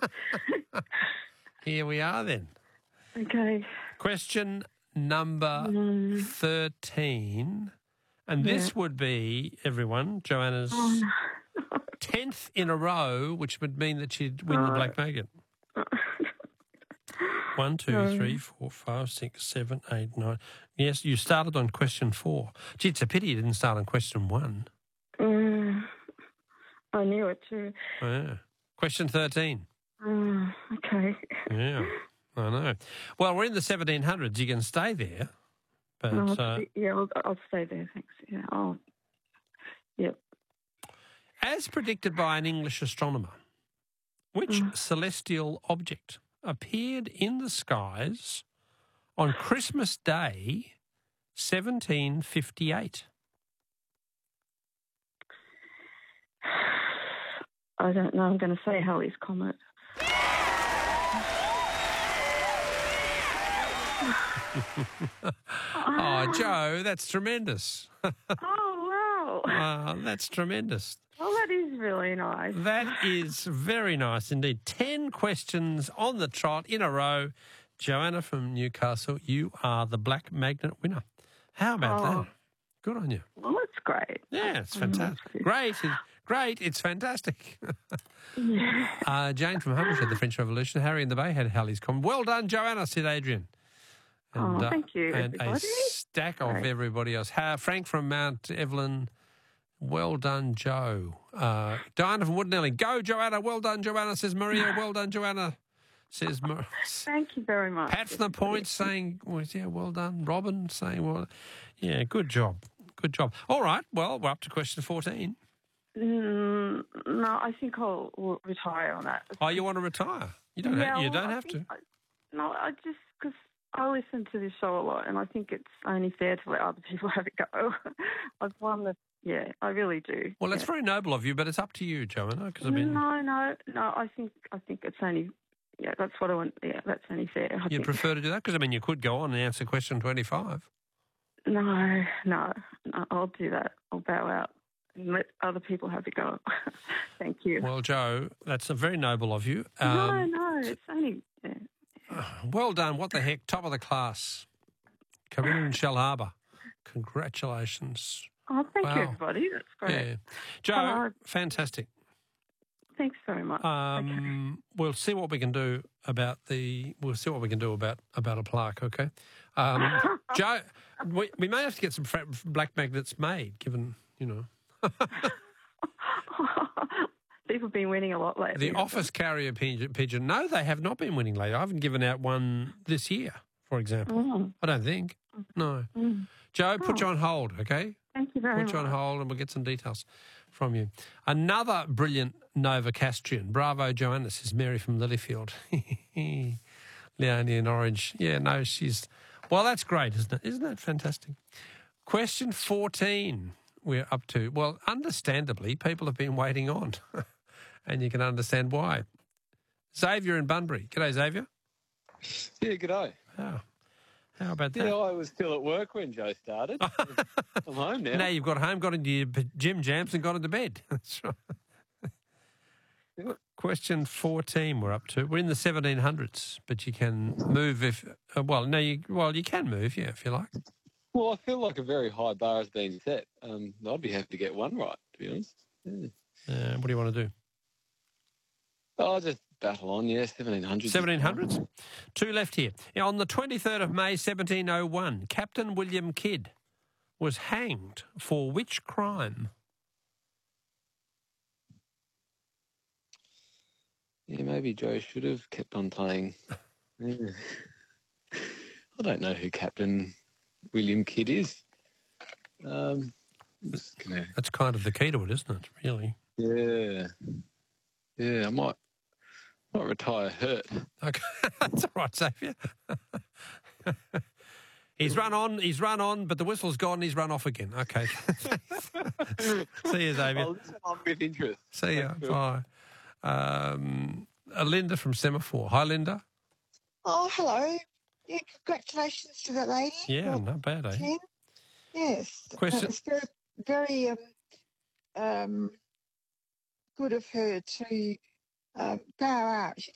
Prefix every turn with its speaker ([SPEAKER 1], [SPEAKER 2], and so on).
[SPEAKER 1] Here we are then.
[SPEAKER 2] Okay.
[SPEAKER 1] Question number 13. And this would be, everyone, Joanna's 10th in a row, which would mean that she'd win the Black Magnet. 1, 2, 3, 4, 5, 6, 7, 8, 9. Yes, you started on question 4. Gee, it's a pity you didn't start on question 1.
[SPEAKER 2] I knew it too.
[SPEAKER 1] Oh, yeah. Question 13.
[SPEAKER 2] Okay.
[SPEAKER 1] Yeah, I know. Well, we're in the 1700s. You can stay there. But
[SPEAKER 2] I'll stay there, thanks. Yeah. Yep.
[SPEAKER 1] As predicted by an English astronomer, which celestial object appeared in the skies on Christmas Day, 1758?
[SPEAKER 2] I don't know. I'm going to say Halley's Comet.
[SPEAKER 1] Oh, Joe, that's tremendous.
[SPEAKER 2] Oh, wow.
[SPEAKER 1] That's tremendous.
[SPEAKER 2] Well, that is really nice.
[SPEAKER 1] That is very nice indeed. 10 questions on the trot in a row. Joanna from Newcastle, you are the Black Magnet winner. How about that? Good on you.
[SPEAKER 2] Well, that's great.
[SPEAKER 1] Yeah, it's fantastic. Great, it's fantastic. Jane from Humbershed had the French Revolution. Harry in the Bay had Halley's Comet. Well done, Joanna, said Adrian. And,
[SPEAKER 2] thank you,
[SPEAKER 1] and
[SPEAKER 2] everybody.
[SPEAKER 1] a stack of everybody else. Frank from Mount Evelyn, well done, Joe. Diana from Woodnelly, go, Joanna, well done, Joanna, says Maria. Well done, Joanna, says Maria.
[SPEAKER 2] Thank you very much.
[SPEAKER 1] Pat from the Point saying, well done. Robin saying, good job. Good job. All right, well, we're up to question 14.
[SPEAKER 2] No, I think I'll retire on that.
[SPEAKER 1] Oh, you want to retire? You don't have to.
[SPEAKER 2] I just, because I listen to this show a lot and I think it's only fair to let other people have a go. I've won I really do.
[SPEAKER 1] Well, that's very noble of you, but it's up to you, Joanna.
[SPEAKER 2] No, I think it's only, that's what I want. Yeah, that's only fair.
[SPEAKER 1] You'd prefer to do that? Because, you could go on and answer question 25.
[SPEAKER 2] No, I'll do that. I'll bow out and let other people have a go. Thank you.
[SPEAKER 1] Well, Joe, that's very noble of you.
[SPEAKER 2] No, it's only...
[SPEAKER 1] Well done. What the heck? Top of the class. Corinne in Shell Harbour. Congratulations.
[SPEAKER 2] Oh, thank you, everybody. That's great.
[SPEAKER 1] Yeah. Joe, fantastic.
[SPEAKER 2] Thanks very much.
[SPEAKER 1] We'll see what we can do about a plaque, okay? Joe, we may have to get some Black Magnets made, given,
[SPEAKER 2] People have been winning a lot lately.
[SPEAKER 1] The office carrier pigeon. No, they have not been winning lately. I haven't given out one this year, for example. I don't think. No. Joe, put you on hold, okay?
[SPEAKER 2] Thank you very much.
[SPEAKER 1] Put you on hold and we'll get some details from you. Another brilliant Novocastrian. Bravo, Joanna, says Mary from Lilyfield. Leonie in Orange. Yeah, no, well, that's great, isn't it? Isn't that fantastic? Question 14 we're up to. Well, understandably, people have been waiting on and you can understand why. Xavier in Bunbury. G'day, Xavier.
[SPEAKER 3] Yeah, g'day.
[SPEAKER 1] How about that?
[SPEAKER 3] Yeah, I was still at work when Joe started. I'm home now.
[SPEAKER 1] Now you've got home, got into your gym jams and got into bed. That's right. Question 14 we're up to. We're in the 1700s, but you can move you can move, if you like.
[SPEAKER 3] Well, I feel like a very high bar has been set. I'd be happy to get one right, to be honest. Yeah.
[SPEAKER 1] What do you want to do?
[SPEAKER 3] I'll just battle on, 1700s.
[SPEAKER 1] 1700s? 2 left here. Now, on the 23rd of May, 1701, Captain William Kidd was hanged for which crime?
[SPEAKER 3] Yeah, maybe Joe should have kept on playing. I don't know who Captain William Kidd is.
[SPEAKER 1] That's kind of the key to it, isn't it, really?
[SPEAKER 3] Yeah. Yeah, I might retire hurt.
[SPEAKER 1] Okay, that's all right, Xavier. He's run on, but the whistle's gone and he's run off again. Okay. See you, Xavier.
[SPEAKER 3] I'll listen on with interest.
[SPEAKER 1] See you. Bye. Linda from Semaphore. Hi, Linda.
[SPEAKER 4] Oh, hello. Yeah, congratulations to that lady.
[SPEAKER 1] Yeah, not bad, eh?
[SPEAKER 4] 10. Yes.
[SPEAKER 1] Question.
[SPEAKER 4] It's very, very good of her to bow out. She